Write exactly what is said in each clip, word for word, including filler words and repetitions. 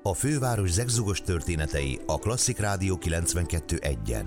A főváros zegzugos történetei a Klasszik Rádió kilencvenkettő egyen.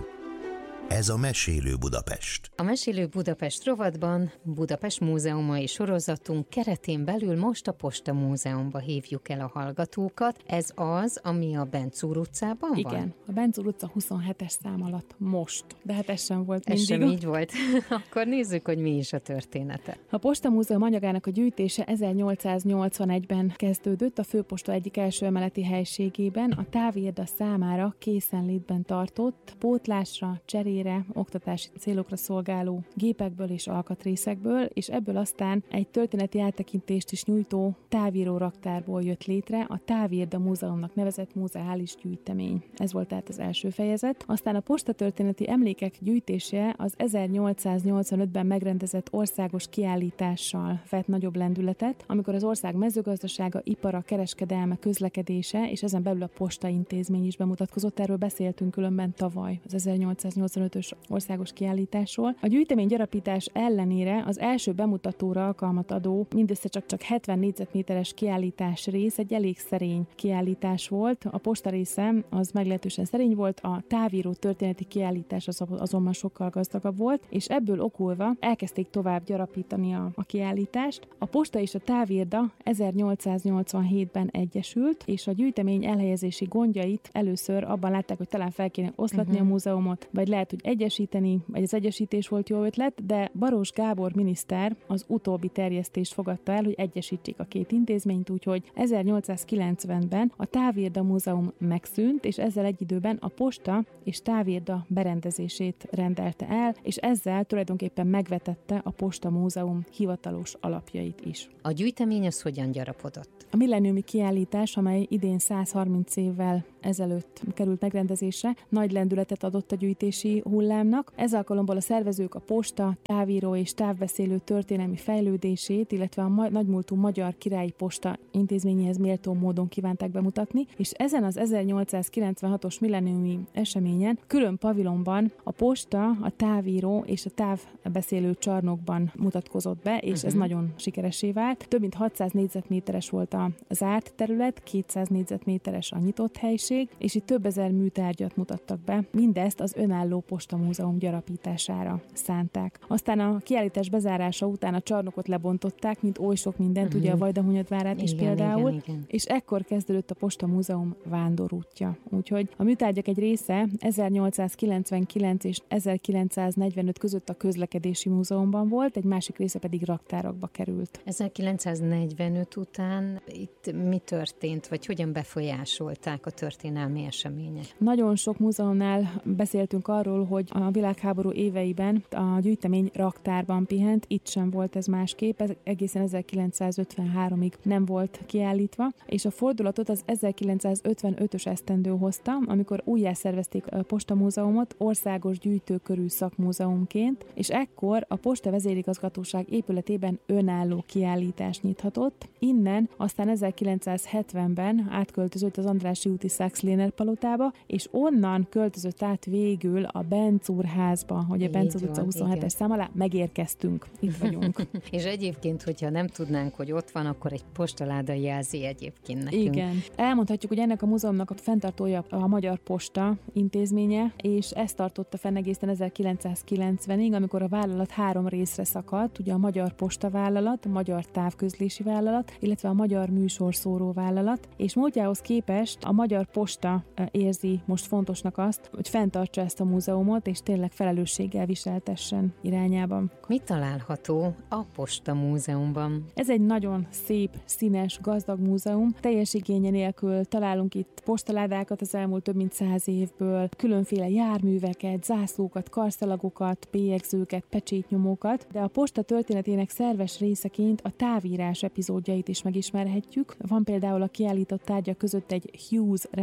Ez a Mesélő Budapest. A Mesélő Budapest rovatban Budapest múzeumai sorozatunk keretén belül most a Posta Múzeumba hívjuk el a hallgatókat. Ez az, ami a Benczúr utcában van? Igen, a Benczúr utca huszonhetes szám alatt most. De hát ez sem volt ez mindig. Ez sem így volt. Akkor nézzük, hogy mi is a története. A Posta Múzeum anyagának a gyűjtése ezernyolcszáznyolcvanegyben kezdődött a főposta egyik első emeleti helységében, a távírda számára készenlétben tartott pótlásra, cserére, oktatási célokra szolgáló gépekből és alkatrészekből, és ebből aztán egy történeti áttekintést is nyújtó távíró raktárból jött létre a Távírda Múzeumnak nevezett múzeális gyűjtemény. Ez volt tehát az első fejezet. Aztán a postatörténeti emlékek gyűjtése az ezernyolcszáznyolcvanötben megrendezett országos kiállítással vett nagyobb lendületet, amikor az ország mezőgazdasága, ipara, kereskedelme, közlekedése, és ezen belül a posta intézmény is bemutatkozott. Erről beszéltünk különben tavaly, az ezernyolcszáznyolcvanötös országos kiállításról. A gyűjtemény gyarapítás ellenére az első bemutatóra alkalmat adó, mindössze csak, csak hetven négyzetméteres kiállítás rész egy elég szerény kiállítás volt. A posta része az meglehetősen szerény volt, a távíró történeti kiállítás az azonban sokkal gazdagabb volt, és ebből okulva elkezdték tovább gyarapítani a, a kiállítást. A posta és a távírda ezernyolcszáznyolcvanhétben egyesült, és a gyűjtemény elhelyezési gondjait először abban látták, hogy talán fel kéne oszlatni uh-huh. a múzeumot, vagy lehet, hogy egyesíteni, vagy az egyesítés volt jó ötlet, de Baros Gábor miniszter az utóbbi terjesztést fogadta el, hogy egyesítsék a két intézményt, úgyhogy ezernyolcszázkilencvenben a Távírda Múzeum megszűnt, és ezzel egy időben a posta és távírda berendezését rendelte el, és ezzel tulajdonképpen megvetette a Posta Múzeum hivatalos alapjait is. A gyűjtemény az hogyan gyarapodott? A milleniumi kiállítás, amely idén százharminc évvel ezelőtt került megrendezésre, nagy lendületet adott a gyűjtési hullámnak. Ez alkalomból a szervezők a posta, távíró és távbeszélő történelmi fejlődését, illetve a ma- nagymúltú Magyar Királyi Posta intézményéhez méltó módon kívánták bemutatni, és ezen az ezernyolcszázkilencvenhatos milleniumi eseményen külön pavilonban a posta, a távíró és a távbeszélő csarnokban mutatkozott be, és uh-huh. ez nagyon sikeressé vált. Több mint hatszáz négyzetméteres volt a zárt terület, kétszáz négyzetméteres a nyitott helység, és itt több ezer műtárgyat mutattak be. Mindezt az önálló Posta Múzeum gyarapítására szánták. Aztán a kiállítás bezárása után a csarnokot lebontották, mint oly sok mindent, uh-huh. ugye a Vajdahunyadvárát is például, igen, igen. és ekkor kezdődött a Posta Múzeum vándorútja. Úgyhogy a műtárgyak egy része ezernyolcszázkilencvenkilenc és ezerkilencszáznegyvenöt között a Közlekedési Múzeumban volt, egy másik része pedig raktárakba került. ezerkilencszáznegyvenöt után itt mi történt, vagy hogyan befolyásolták a történelmi események? Nagyon sok múzeumnál beszéltünk arról, hogy a világháború éveiben a gyűjtemény raktárban pihent, itt sem volt ez másképp, ez egészen ezerkilencszázötvenháromig nem volt kiállítva, és a fordulatot az ezerkilencszázötvenötös esztendő hozta, amikor újjászervezték a Posta Múzeumot országos gyűjtőkörű szakmúzeumként, és ekkor a Posta vezérigazgatóság épületében önálló kiállítást nyithatott. Innen aztán ezerkilencszázhetvenben átköltözött az Andrássy úti Sachs-Lehner palotába, és onnan költözött át végül a Benczúr házba, hogy a Benczúr utca huszonhetes szám alá megérkeztünk. Itt vagyunk. És egyébként, hogyha nem tudnánk, hogy ott van, akkor egy postaláda jelzi egyébként nekünk. Igen. Elmondhatjuk, hogy ennek a múzeumnak a fenntartója a Magyar Posta intézménye, és ezt tartotta fenn egészen ezerkilencszázkilencvenig, amikor a vállalat három részre szakadt, ugye a Magyar Posta vállalat, a Magyar Távközlési vállalat, illetve a Magyar Műsorszóró vállalat, és múltjához képest a Magyar Posta érzi most fontosnak azt, hogy fenntartsa ezt a múzeumot, és tényleg felelősséggel viseltessen irányában. Mi található a Posta Múzeumban? Ez egy nagyon szép, színes, gazdag múzeum. Teljes igénye nélkül találunk itt postaládákat az elmúlt több mint száz évből, különféle járműveket, zászlókat, karszalagokat, bélyegzőket, pecsétnyomókat, de a posta történetének szerves részeként a távírás epizódjait is megismerhetjük. Van például a kiállított tárgyak között egy Hughes rendszer,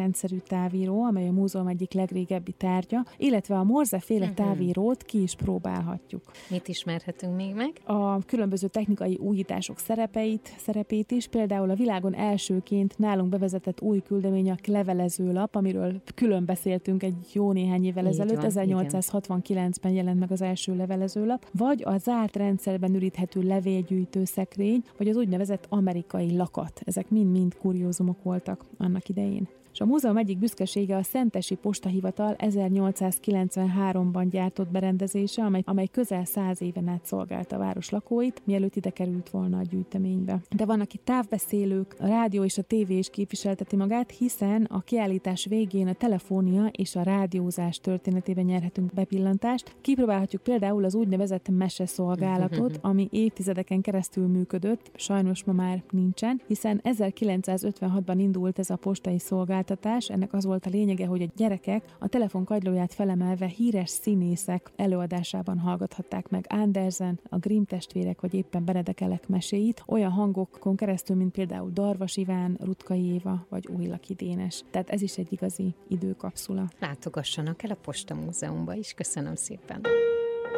zárrendszerű távíró, amely a múzeum egyik legrégebbi tárgya, illetve a Morse-féle uh-huh. távírót ki is próbálhatjuk. Mit ismerhetünk még meg? A különböző technikai újítások szerepeit, szerepét is, például a világon elsőként nálunk bevezetett új küldemény a levelezőlap, amiről külön beszéltünk egy jó néhány évvel Így ezelőtt, van, ezernyolcszázhatvankilencben jelent meg az első levelezőlap, vagy a zárt rendszerben üríthető levélgyűjtő szekrény, vagy az úgynevezett amerikai lakat. Ezek mind-mind kuriózumok voltak annak idején. És a múzeum egyik büszkesége a Szentesi Postahivatal ezernyolcszázkilencvenháromban gyártott berendezése, amely, amely közel száz éven át szolgálta a város lakóit, mielőtt ide került volna a gyűjteménybe. De vannak itt távbeszélők, a rádió és a tévé is képviselteti magát, hiszen a kiállítás végén a telefónia és a rádiózás történetében nyerhetünk bepillantást. Kipróbálhatjuk például az úgynevezett meseszolgálatot, ami évtizedeken keresztül működött, sajnos ma már nincsen, hiszen ezerkilencszázötvenhatban indult ez a postai szolgálat. Ennek az volt a lényege, hogy a gyerekek a telefon kagylóját felemelve híres színészek előadásában hallgathatták meg Andersen, a Grimm testvérek vagy éppen Benedek Elek meséit, olyan hangokon keresztül, mint például Darvas Iván, Rutkai Éva vagy Újlaki Dénes. Tehát ez is egy igazi időkapszula. Látogassanak el a Posta Múzeumba is. Köszönöm szépen!